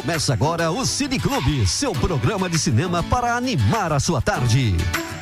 Começa agora o Cine Clube, seu programa de cinema para animar a sua tarde.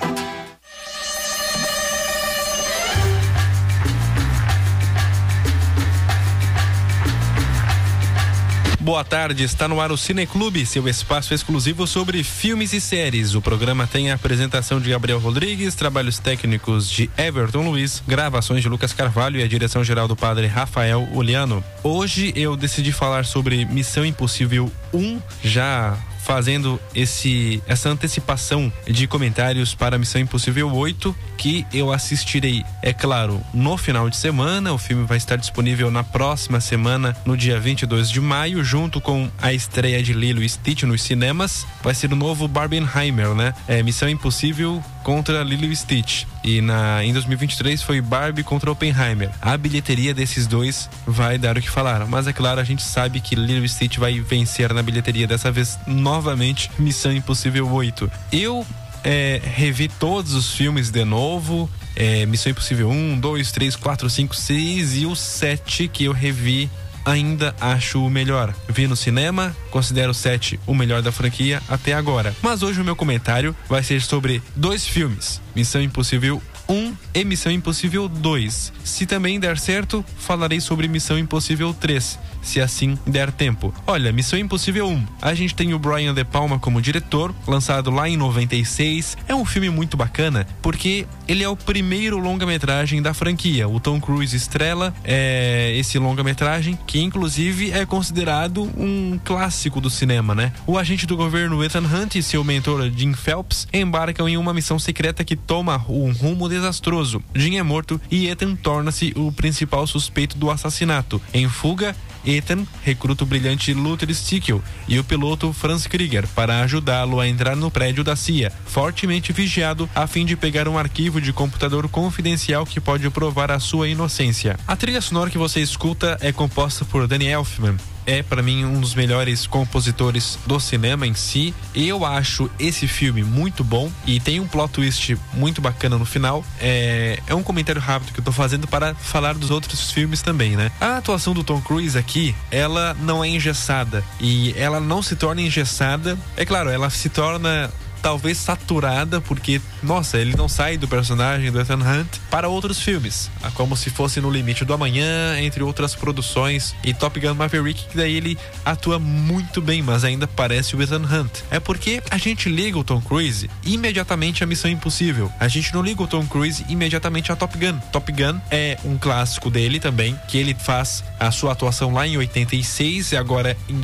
Boa tarde, está no ar o Cine Clube, seu espaço exclusivo sobre filmes e séries. O programa tem a apresentação de Gabriel Rodrigues, trabalhos técnicos de Everton Luiz, gravações de Lucas Carvalho e a direção geral do padre Rafael Uliano. Hoje eu decidi falar sobre Missão Impossível 1, já fazendo essa antecipação de comentários para Missão Impossível 8, que eu assistirei, é claro, no final de semana. O filme vai estar disponível na próxima semana, no dia 22 de maio, junto com a estreia de Lilo e Stitch nos cinemas. Vai ser o novo Barbenheimer, né? Missão Impossível contra Lilo e Stitch. E em 2023 foi Barbie contra Oppenheimer. A bilheteria desses dois vai dar o que falar, mas é claro, a gente sabe que Lilo e Stitch vai vencer na bilheteria dessa vez, novamente, Missão Impossível 8. Eu revi todos os filmes de novo, Missão Impossível 1, 2, 3, 4, 5, 6 e o 7 que eu revi ainda acho o melhor. Vi no cinema, considero o 7 o melhor da franquia até agora. Mas hoje o meu comentário vai ser sobre dois filmes, Missão Impossível 1 e Missão Impossível 2. Se também der certo, falarei sobre Missão Impossível 3, se assim der tempo. Olha, Missão Impossível 1, a gente tem o Brian De Palma como diretor, lançado lá em 96. É um filme muito bacana, porque ele é o primeiro longa-metragem da franquia. O Tom Cruise estrela esse longa-metragem, que inclusive é considerado um clássico do cinema, né? O agente do governo Ethan Hunt e seu mentor Jim Phelps embarcam em uma missão secreta que toma um rumo desastroso. Jim é morto e Ethan torna-se o principal suspeito do assassinato. Em fuga, Ethan recruta o brilhante Luther Stickell e o piloto Franz Krieger para ajudá-lo a entrar no prédio da CIA, fortemente vigiado, a fim de pegar um arquivo de computador confidencial que pode provar a sua inocência. A trilha sonora que você escuta é composta por Danny Elfman. É, para mim, um dos melhores compositores do cinema em si. Eu acho esse filme muito bom e tem um plot twist muito bacana no final. É um comentário rápido que eu tô fazendo para falar dos outros filmes também, né? A atuação do Tom Cruise aqui, ela não é engessada. E ela não se torna engessada. É claro, ela se torna talvez saturada, porque, nossa, ele não sai do personagem do Ethan Hunt para outros filmes, como se fosse No Limite do Amanhã, entre outras produções, e Top Gun Maverick, que daí ele atua muito bem, mas ainda parece o Ethan Hunt. É porque a gente liga o Tom Cruise imediatamente a Missão Impossível, a gente não liga o Tom Cruise imediatamente a Top Gun. Top Gun é um clássico dele também, que ele faz a sua atuação lá em 86 e agora em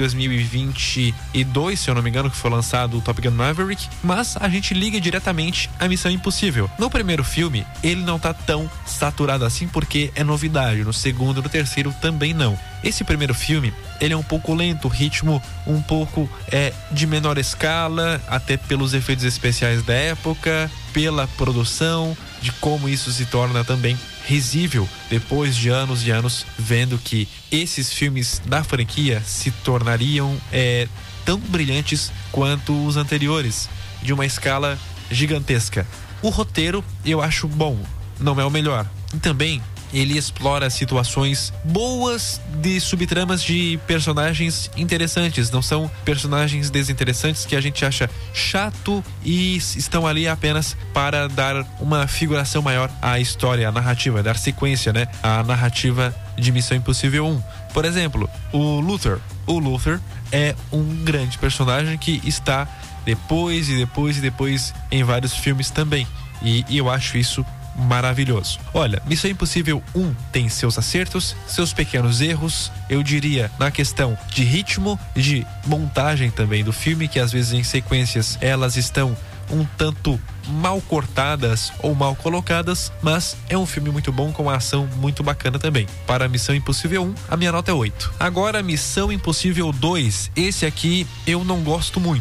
2022, se eu não me engano, que foi lançado o Top Gun Maverick. Mas a gente liga diretamente a Missão Impossível. No primeiro filme, ele não tá tão saturado assim porque é novidade. No segundo e no terceiro também não. Esse primeiro filme, ele é um pouco lento, o ritmo um pouco de menor escala, até pelos efeitos especiais da época, pela produção, de como isso se torna também risível depois de anos e anos, vendo que esses filmes da franquia se tornariam tão brilhantes quanto os anteriores, de uma escala gigantesca. O roteiro eu acho bom, não é o melhor. E também ele explora situações boas de subtramas de personagens interessantes. Não são personagens desinteressantes que a gente acha chato e estão ali apenas para dar uma figuração maior à história, à narrativa, dar sequência, né, à narrativa de Missão Impossível 1. Por exemplo, o Luther. O Luther é um grande personagem que está depois em vários filmes também. E eu acho isso maravilhoso. Olha, Missão Impossível 1 tem seus acertos, seus pequenos erros, eu diria na questão de ritmo, de montagem também do filme, que às vezes em sequências elas estão um tanto mal cortadas ou mal colocadas, mas é um filme muito bom, com uma ação muito bacana também. Para Missão Impossível 1, a minha nota é 8. Agora, Missão Impossível 2, esse aqui eu não gosto muito.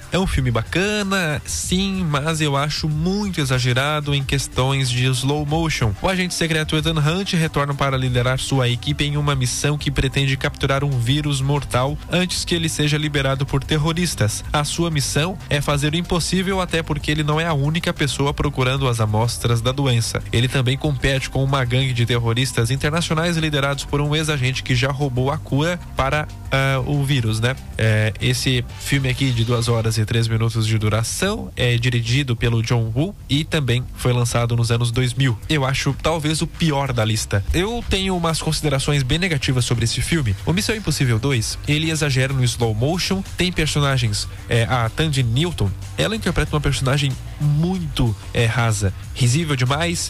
É um filme bacana, sim, mas eu acho muito exagerado em questões de slow motion. O agente secreto Ethan Hunt retorna para liderar sua equipe em uma missão que pretende capturar um vírus mortal antes que ele seja liberado por terroristas. A sua missão é fazer o impossível, até porque ele não é a única pessoa procurando as amostras da doença. Ele também compete com uma gangue de terroristas internacionais liderados por um ex-agente que já roubou a cura para o vírus, né? Esse filme aqui de 2 horas e 3 minutos de duração é dirigido pelo John Woo e também foi lançado nos anos 2000. Eu acho talvez o pior da lista. Eu tenho umas considerações bem negativas sobre esse filme. O Missão Impossível 2, ele exagera no slow motion, tem personagens, a Tandy Newton, ela interpreta uma personagem muito rasa, risível demais,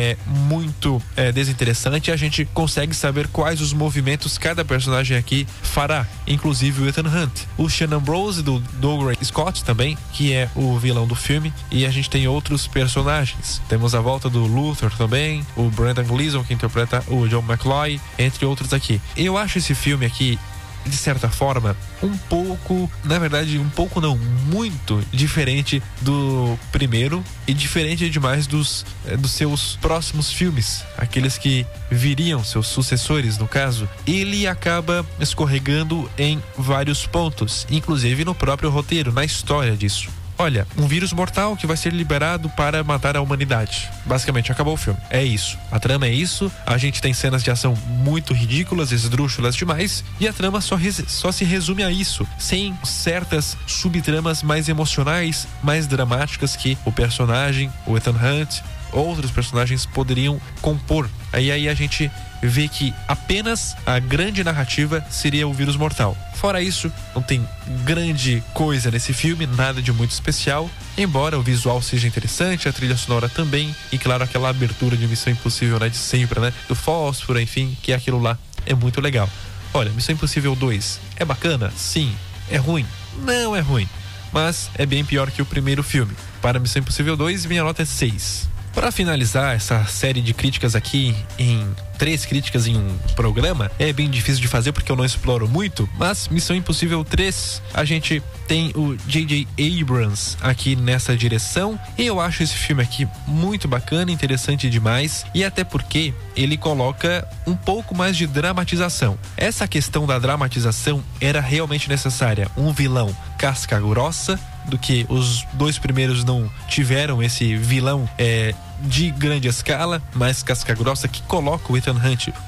muito desinteressante. A gente consegue saber quais os movimentos cada personagem aqui fará, inclusive o Ethan Hunt. O Sean Ambrose do Dougray Scott também, que é o vilão do filme, e a gente tem outros personagens. Temos a volta do Luthor também, o Brendan Gleeson, que interpreta o John McCloy, entre outros aqui. Eu acho esse filme aqui, de certa forma, um pouco, na verdade, um pouco não, muito diferente do primeiro e diferente demais dos seus próximos filmes, aqueles que viriam, seus sucessores no caso. Ele acaba escorregando em vários pontos, inclusive no próprio roteiro, na história disso. Olha, um vírus mortal que vai ser liberado para matar a humanidade. Basicamente, acabou o filme. É isso. A trama é isso. A gente tem cenas de ação muito ridículas, esdrúxulas demais. E a trama só se resume a isso. Sem certas subtramas mais emocionais, mais dramáticas que o personagem, o Ethan Hunt, outros personagens poderiam compor. Aí a gente vê que apenas a grande narrativa seria o vírus mortal. Fora isso, não tem grande coisa nesse filme, nada de muito especial, embora o visual seja interessante, a trilha sonora também, e claro, aquela abertura de Missão Impossível, né, de sempre, né, do fósforo, enfim, que aquilo lá é muito legal. Olha, Missão Impossível 2 é bacana? Sim. É ruim? Não é ruim, mas é bem pior que o primeiro filme. Para Missão Impossível 2, minha nota é 6. Para finalizar essa série de críticas aqui em 3 críticas em um programa, é bem difícil de fazer porque eu não exploro muito, mas Missão Impossível 3, a gente tem o J.J. Abrams aqui nessa direção, e eu acho esse filme aqui muito bacana, interessante demais, e até porque ele coloca um pouco mais de dramatização. Essa questão da dramatização era realmente necessária. Um vilão casca grossa, do que os 2 primeiros não tiveram esse vilão de grande escala, mas casca grossa, que coloca o Ethan Hunt